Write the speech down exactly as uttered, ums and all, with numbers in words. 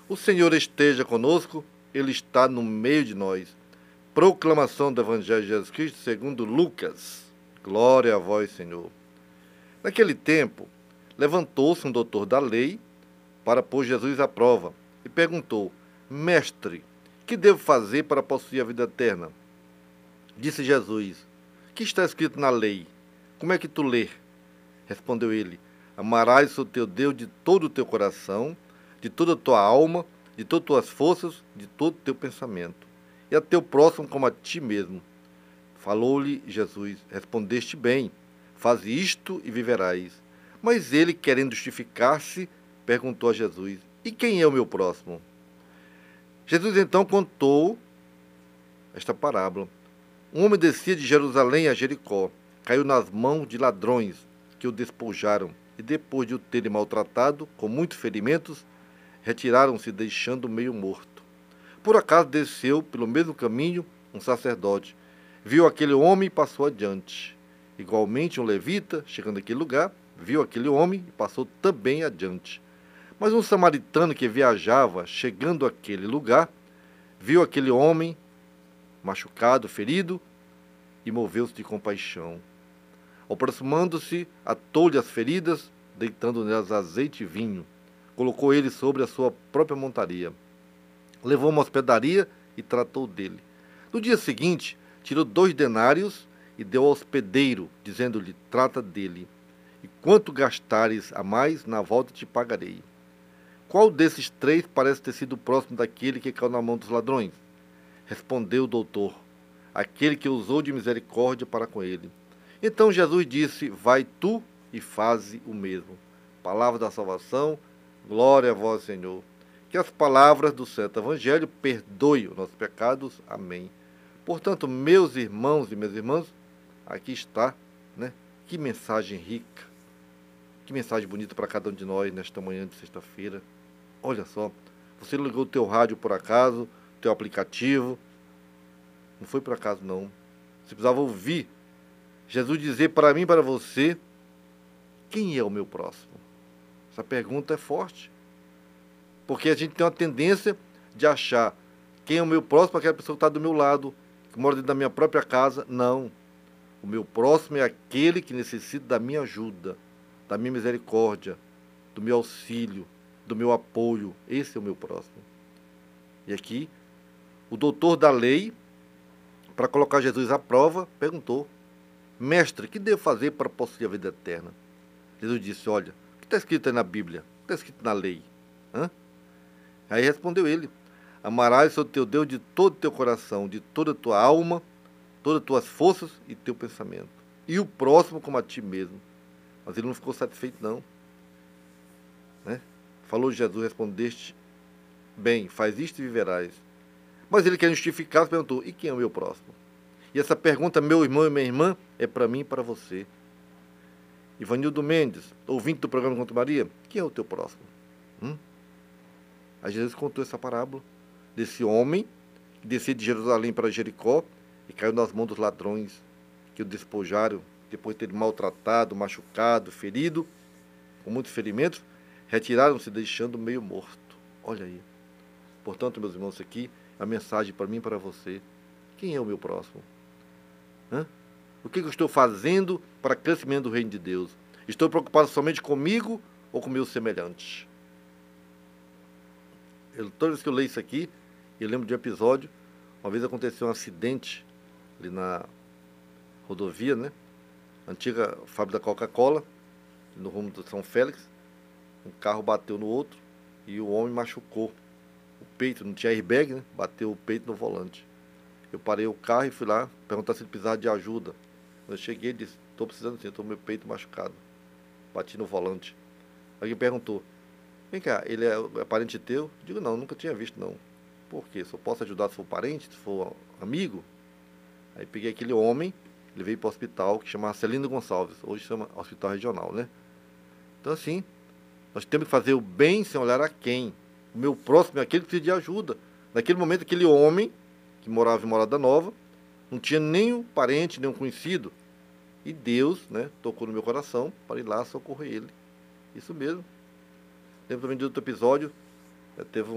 O Senhor esteja conosco, Ele está no meio de nós. Proclamação do Evangelho de Jesus Cristo segundo Lucas. Glória a vós, Senhor. Naquele tempo, levantou-se um doutor da lei para pôr Jesus à prova e perguntou: Mestre, que devo fazer para possuir a vida eterna? Disse Jesus: Que está escrito na lei? Como é que tu lê? Respondeu ele: Amarás o teu Deus de todo o teu coração, de toda a tua alma, de todas as tuas forças, de todo o teu pensamento, e a teu próximo como a ti mesmo. Falou-lhe Jesus: Respondeste bem, faze isto e viverás. Mas ele, querendo justificar-se, perguntou a Jesus: E quem é o meu próximo? Jesus então contou esta parábola. Um homem descia de Jerusalém a Jericó, caiu nas mãos de ladrões, que o despojaram, e depois de o terem maltratado, com muitos ferimentos, retiraram-se, deixando meio morto. Por acaso desceu pelo mesmo caminho um sacerdote, viu aquele homem e passou adiante. Igualmente um levita, chegando àquele lugar, viu aquele homem e passou também adiante. Mas um samaritano que viajava, chegando àquele lugar, viu aquele homem machucado, ferido, e moveu-se de compaixão. Aproximando-se, atou-lhe as feridas, deitando nelas azeite e vinho. Colocou ele sobre a sua própria montaria. Levou uma hospedaria e tratou dele. No dia seguinte, tirou dois denários e deu ao hospedeiro, dizendo-lhe: Trata dele, e quanto gastares a mais, na volta te pagarei. Qual desses três parece ter sido próximo daquele que caiu na mão dos ladrões? Respondeu o doutor: Aquele que usou de misericórdia para com ele. Então Jesus disse: Vai tu e faze o mesmo. Palavra da salvação, glória a vós, Senhor. Que as palavras do Santo Evangelho perdoem os nossos pecados. Amém. Portanto, meus irmãos e minhas irmãs, aqui está, né? Que mensagem rica, que mensagem bonita para cada um de nós nesta manhã de sexta-feira. Olha só, você ligou o teu rádio por acaso, teu aplicativo, não foi por acaso não. Você precisava ouvir Jesus dizer para mim e para você: quem é o meu próximo? Essa pergunta é forte, porque a gente tem uma tendência de achar quem é o meu próximo, aquela pessoa que está do meu lado, que mora dentro da minha própria casa. Não, o meu próximo é aquele que necessita da minha ajuda, da minha misericórdia, do meu auxílio, do meu apoio. Esse é o meu próximo. E aqui, o doutor da lei, para colocar Jesus à prova, perguntou: Mestre, que devo fazer para possuir a vida eterna? Jesus disse: Olha, o que está escrito aí na Bíblia? O que está escrito na lei? Hã? Aí respondeu ele: Amarás o teu Deus de todo o teu coração, de toda a tua alma, todas as tuas forças e teu pensamento, e o próximo como a ti mesmo. Mas ele não ficou satisfeito, não. Né? Falou Jesus: Respondeste bem, faz isto e viverás. Mas ele, querendo justificar, perguntou: E quem é o meu próximo? E essa pergunta, meu irmão e minha irmã, é para mim e para você. Ivanildo Mendes, ouvinte do programa Conto Maria, quem é o teu próximo? Hum? Aí Jesus contou essa parábola desse homem que descia de Jerusalém para Jericó e caiu nas mãos dos ladrões, que o despojaram, depois de ter maltratado, machucado, ferido, com muitos ferimentos, retiraram-se, deixando meio morto. Olha aí. Portanto, meus irmãos, aqui a mensagem para mim e para você: quem é o meu próximo? Hã? O que eu estou fazendo para o crescimento do reino de Deus? Estou preocupado somente comigo ou com meus semelhantes? Eu, toda vez que eu leio isso aqui, eu lembro de um episódio. Uma vez aconteceu um acidente ali na rodovia, né? Antiga fábrica da Coca-Cola, no rumo do São Félix. Um carro bateu no outro e o homem machucou o peito, não tinha airbag, né? Bateu o peito no volante. Eu parei o carro e fui lá perguntar se ele precisava de ajuda. Quando eu cheguei, ele disse: Estou precisando sim, estou com meu peito machucado. Bati no volante. Alguém perguntou: Vem cá, ele é, é parente teu? Eu digo: Não, nunca tinha visto não. Por quê? Só posso ajudar se for parente, se for amigo? Aí peguei aquele homem, levei para o hospital, que chama Celino Gonçalves. Hoje chama Hospital Regional, né? Então assim, nós temos que fazer o bem sem olhar a quem. O meu próximo é aquele que precisa de ajuda. Naquele momento, aquele homem que morava em Morada Nova não tinha nenhum parente, nenhum conhecido. E Deus, né, tocou no meu coração para ir lá socorrer ele. Isso mesmo. Lembro também de outro episódio, teve